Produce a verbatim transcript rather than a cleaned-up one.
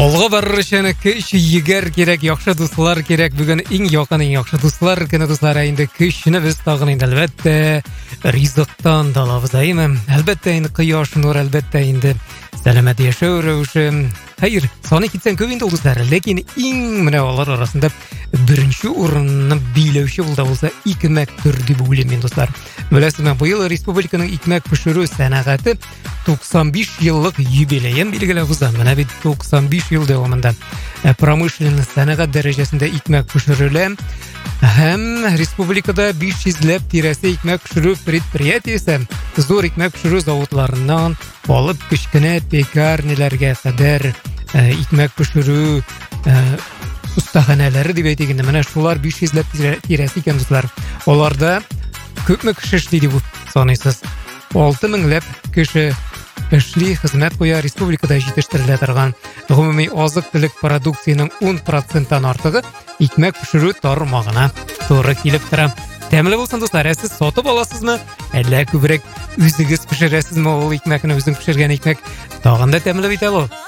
Алға барыр үшін кеш егер керек, яқшы дуслар керек. Бүгін ең яқын, ең яқшы дуслар күні дуслар. Енді кешіні біз тағын енді әлбәтті ризықтан далабыз айым. Әлбәтті енді қияш нұр, әлбәтті енді сәлемет яшау рәуші. Хайыр, саны кетсен көп енді ұлдыстар. Лекен ең міне олар арасында бірінші орынны билеуші болда болса икмәк түрді бөлемен достар. Білесіз мен бұйыл республиканың икмәк пішіру сәнәғаты тоқсан беш жыллық юбилейін белгілі бұзда. Мына бет тоқсан беш жыл дауамында промышленный сәнәғат дәрежесінде икмәк пішірілі. Һәм республикада беш жүзләп тирәсе икмәк пішіру предприятиесі зор икмәк пішіру заводларынан алып кішкене пекарнелерге қадар икмәк пішіру ұстаханәлері деп айтегенде, міне шулар беш жүзләп тирәсе екен достар. Оларда көпме кіші ішлейді бұл санайсыз. алты меңләп кіші ішли қызмет қоя республикада жетіштірілі тұрған ғымыми азық түлік продукцияның он проценттан артығы икмәк пішіру тармағына торы келіп тұрам. Тәмілі болсын достар, әсіз сатып аласыз ма? Әлі көбірек өзіңіз пішіресіз ма? Ол икмәкіні өзің пішірген икмәк тағында тәмілі бейті алу.